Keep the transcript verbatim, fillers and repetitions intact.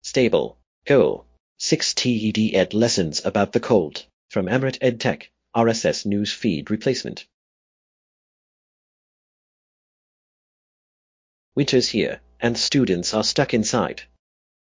Stable. Goal. six T E D Ed lessons about the cold. From Amrit EdTech, R S S News Feed Replacement. Winter's here, and students are stuck inside.